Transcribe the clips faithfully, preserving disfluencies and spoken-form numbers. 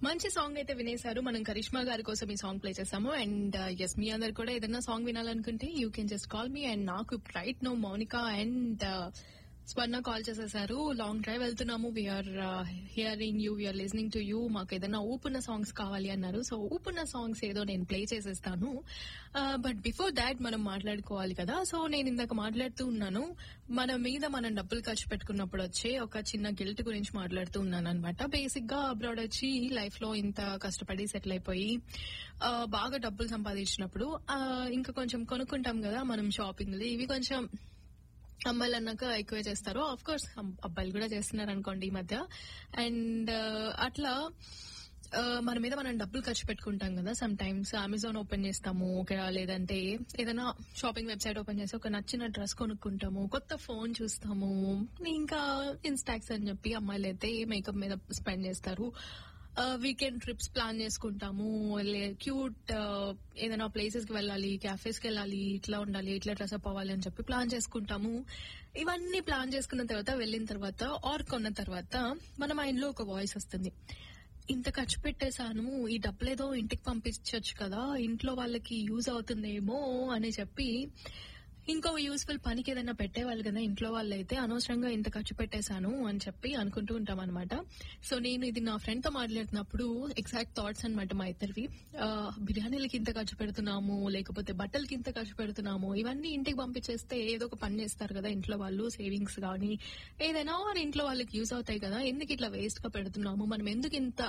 మంచి సాంగ్ అయితే వినేశారు. మనం కరిష్మా గారి కోసం ఈ సాంగ్ ప్లే చేసాము. అండ్ ఎస్, మీ అందరు కూడా ఏదైనా song వినాలనుకుంటే you can just call me. And నాకు right no Mounika and Swarna call చేసేసారు. లాంగ్ డ్రైవ్ వెళ్తున్నాము, we are hearing you, we are listening to you, మాకు ఏదైనా ఊపున్న సాంగ్స్ కావాలి అన్నారు. సో ఊపున్న సాంగ్స్ ఏదో నేను ప్లే చేసేస్తాను. బట్ బిఫోర్ దాట్ మనం మాట్లాడుకోవాలి కదా. సో నేను ఇందాక మాట్లాడుతూ ఉన్నాను, మన మీద మనం డబ్బులు ఖర్చు పెట్టుకున్నప్పుడు వచ్చే ఒక చిన్న గిల్ట్ గురించి మాట్లాడుతూ ఉన్నాను అనమాట. బేసిక్ గా అబ్రాడ్ వచ్చి లైఫ్ లో ఇంత కష్టపడి సెటిల్ అయిపోయి బాగా డబ్బులు సంపాదించినప్పుడు ఇంకా కొంచెం కొనుక్కుంటాం కదా మనం షాపింగ్లు, ఇవి కొంచెం అమ్మాయిలు అన్నాక ఎక్కువే చేస్తారు. ఆఫ్ కోర్స్ అబ్బాయిలు కూడా చేస్తున్నారు అనుకోండి ఈ మధ్య. అండ్ అట్లా మన మీద మనం డబ్బులు ఖర్చు పెట్టుకుంటాం కదా. సమ్ టైమ్స్ అమెజాన్ ఓపెన్ చేస్తాము, లేదంటే ఏదైనా షాపింగ్ వెబ్సైట్ ఓపెన్ చేసి ఒక నచ్చిన డ్రెస్ కొనుక్కుంటాము, కొత్త ఫోన్ చూస్తాము, ఇంకా ఇన్స్టాక్స్ అని చెప్పి అమ్మాయిలు అయితే మేకప్ మీద స్పెండ్ చేస్తారు. వీకెండ్ ట్రిప్స్ ప్లాన్ చేసుకుంటాము, క్యూట్ ఏదైనా ప్లేసెస్ కి వెళ్ళాలి, క్యాఫేస్ కి వెళ్ళాలి, ఇట్లా ఉండాలి, ఇట్లా డ్రెస్అప్ అవ్వాలి అని చెప్పి ప్లాన్ చేసుకుంటాము. ఇవన్నీ ప్లాన్ చేసుకున్న తర్వాత వెళ్ళిన తర్వాత ఆర్ కొన్న తర్వాత మన మైండ్ లో ఒక వాయిస్ వస్తుంది, ఇంత ఖర్చు పెట్టేశాను, ఈ డబ్బులేదో ఇంటికి పంపించచ్చు కదా, ఇంట్లో వాళ్ళకి యూజ్ అవుతుందేమో అని చెప్పి ఇంకో యూస్ఫుల్ పనికి ఏదైనా పెట్టేవాళ్ళు కదా ఇంట్లో వాళ్ళు అయితే, అనవసరంగా ఇంత ఖర్చు పెట్టేశాను అని చెప్పి అనుకుంటూ ఉంటాం అనమాట. సో నేను ఇది నా ఫ్రెండ్ తో మాట్లాడుతున్నప్పుడు ఎగ్జాక్ట్ థాట్స్ అనమాట మా ఇద్దరివి. బిర్యానీలకి ఇంత ఖర్చు పెడుతున్నాము, లేకపోతే బట్టలకి ఇంత ఖర్చు పెడుతున్నాము, ఇవన్నీ ఇంటికి పంపించేస్తే ఏదో ఒక పని చేస్తారు కదా ఇంట్లో వాళ్ళు, సేవింగ్స్ కానీ ఏదైనా ఇంట్లో వాళ్ళకి యూజ్ అవుతాయి కదా, ఎందుకు ఇట్లా వేస్ట్ గా పెడుతున్నాము, మనం ఎందుకు ఇంత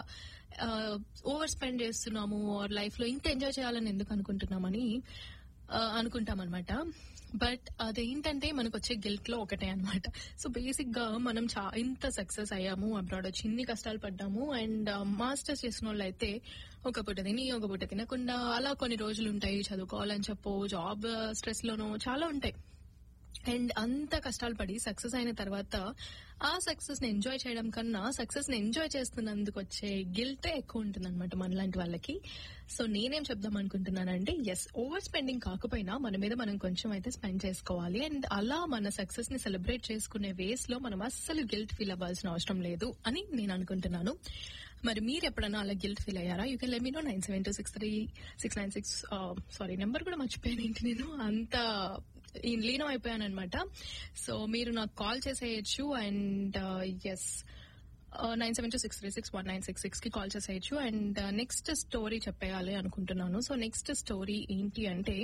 ఓవర్ స్పెండ్ చేస్తున్నాము, లైఫ్ లో ఇంత ఎంజాయ్ చేయాలని ఎందుకు అనుకుంటున్నామని అనుకుంటాం అనమాట. బట్ అదేంటంటే మనకు వచ్చే గిల్ట్ లో ఒకటే అనమాట. సో బేసిక్ గా మనం చా ఇంత సక్సెస్ అయ్యాము, అబ్రాడ్ వచ్చి ఇన్ని కష్టాలు పడ్డాము, అండ్ మాస్టర్స్ చేసిన వాళ్ళు అయితే ఒక పూట తిని ఒక పూట తినకుండా అలా కొన్ని రోజులు ఉంటాయి, చదువుకోవాలని చెప్పు, జాబ్ స్ట్రెస్ లోనూ చాలా ఉంటాయి. అండ్ అంత కష్టాలు పడి సక్సెస్ అయిన తర్వాత ఆ సక్సెస్ ని ఎంజాయ్ చేయడం కన్నా సక్సెస్ ని ఎంజాయ్ చేస్తున్నందుకు వచ్చే గిల్టే ఎక్కువ ఉంటుంది అనమాట మనలాంటి వాళ్ళకి. సో నేనేం చెప్దాం అనుకుంటున్నానంటే, ఎస్, ఓవర్ స్పెండింగ్ కాకపోయినా మన మీద మనం కొంచెం అయితే స్పెండ్ చేసుకోవాలి. అండ్ అలా మన సక్సెస్ ని సెలబ్రేట్ చేసుకునే వేస్ లో మనం అస్సలు గిల్ట్ ఫీల్ అవ్వాల్సిన అవసరం లేదు అని నేను అనుకుంటున్నాను. మరి మీరు ఎప్పుడైనా అలా గిల్ట్ ఫీల్ అయ్యారా? You can let me no nine seven two six three six nine six sorry number కూడా మర్చిపోయాను ఏంటి నేను, అంత లీనం అయిపోయాను అనమాట. సో మీరు నాకు కాల్ చేసేయచ్చు. And yes, nine seven two six three six one nine six six కి కాల్ చేసేయచ్చు. అండ్ నెక్స్ట్ స్టోరీ చెప్పేయాలి అనుకుంటున్నాను. సో నెక్స్ట్ స్టోరీ ఏంటి అంటే,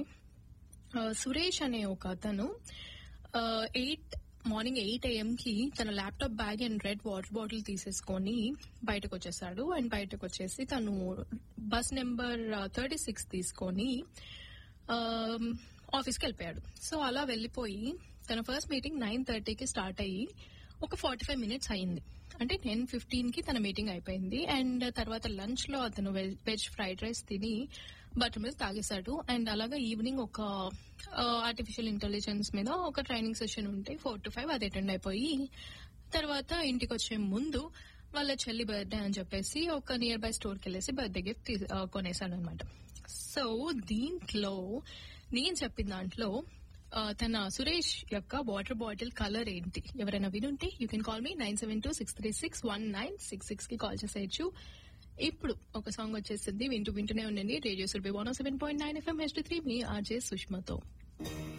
సురేష్ అనే ఒక అతను ఎయిట్ మార్నింగ్ ఎయిట్ ఏఎం కి తన laptop bag and red water bottle తీసేసుకొని బయటకు వచ్చేసాడు. అండ్ బయటకు వచ్చేసి తను బస్ నెంబర్ థర్టీ సిక్స్ తీసుకొని ఆఫీస్కి వెళ్ళిపోయాడు. సో అలా వెళ్లిపోయి తన ఫస్ట్ మీటింగ్ నైన్ థర్టీకి స్టార్ట్ అయ్యి ఒక ఫార్టీ ఫైవ్ మినిట్స్ అయింది. అంటే టెన్ ఫిఫ్టీన్ కి తన మీటింగ్ అయిపోయింది. అండ్ తర్వాత లంచ్ లో అతను వెజ్ ఫ్రైడ్ రైస్ తిని బటర్ మిల్క్ తాగేశాడు. అండ్ అలాగా ఈవినింగ్ ఒక ఆర్టిఫిషియల్ ఇంటెలిజెన్స్ మీద ఒక ట్రైనింగ్ సెషన్ ఉంటే ఫోర్ టు ఫైవ్ అది అటెండ్ అయిపోయి తర్వాత ఇంటికి వచ్చే ముందు వాళ్ళ చెల్లి బర్త్డే అని చెప్పేసి ఒక నియర్ బై స్టోర్కి వెళ్ళేసి బర్త్డే గిఫ్ట్ కొనేశాడు అనమాట. సో దీంట్లో నేను చెప్పిన దాంట్లో తన సురేష్ యొక్క వాటర్ బాటిల్ కలర్ ఏంటి ఎవరైనా వినుంటే you can call me nine seven two six three six one nine six six కి కాల్ చేసేయచ్చు. ఇప్పుడు ఒక సాంగ్ వచ్చేసింది, వింటూ వింటూనే ఉండండి. Radio Surabhi one seven point nine FM H D three మీ ఆర్జే సుష్మతో.